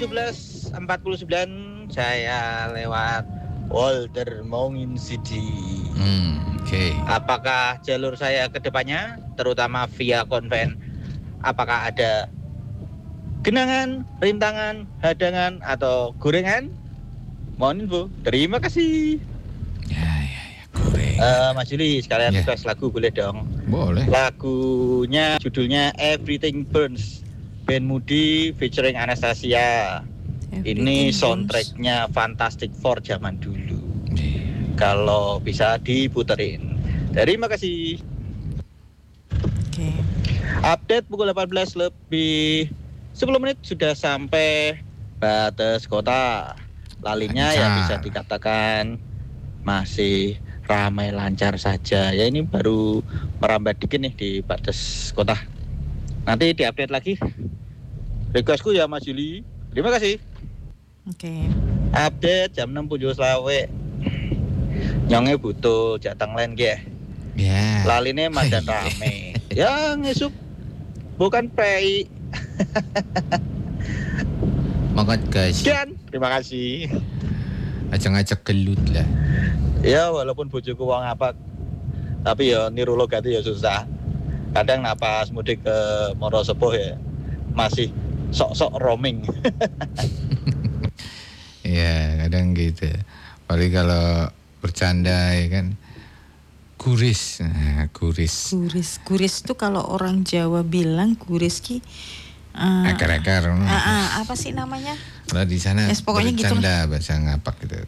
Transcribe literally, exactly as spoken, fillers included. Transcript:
tujuh belas empat puluh sembilan saya lewat Walter Mongin City. Hmm, oke. Okay. Apakah jalur saya ke depannya, terutama via konven, apakah ada genangan, rintangan, hadangan, atau gorengan? Mohon info. Terima kasih. Ya, ya, ya, goreng. Uh, Mas Juli, sekalian Ya. request lagu boleh dong? Boleh. Lagunya judulnya Everything Burns, band Moody featuring Anastasia. Everything Ini Burns. soundtracknya Fantastic Four zaman dulu. Yeah. Kalau bisa diputerin. Terima kasih. Oke. Okay. Update pukul delapan belas lebih sepuluh menit sudah sampai batas kota. Lalinya Lancar. ya bisa dikatakan masih ramai lancar saja. Ya ini baru merambat dikit nih di batas kota. Nanti diupdate lagi. Requestku ya Mas Juli. Terima kasih. Oke. Okay. Update jam enam tujuh selawe. Nyonge butuh jatang lain ge. Ya. Laline madan rame. Ya ngesuk bukan pei. Makat guys. Sekian, terima kasih. Acak-acak gelut lah. Ya walaupun bojoku wong apa, tapi ya niru logat ya susah. Kadang napas mudik ke Morosepuh ya masih sok-sok roaming. Ya kadang gitu. Paling kalau bercanda ya kan. Guris, nah, guris. Guris, guris itu kalau orang Jawa bilang guris ki. Uh, Akar-akar. uh, uh, apa sih namanya? Kalau di sana yes, pokoknya bercanda gitu bahasa ngapak gitu.